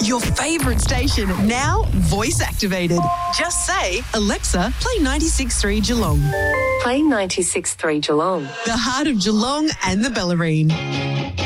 Your favourite station, now voice activated. Just say, Alexa, play 96.3 Geelong. Play 96.3 Geelong. The heart of Geelong and the Bellarine.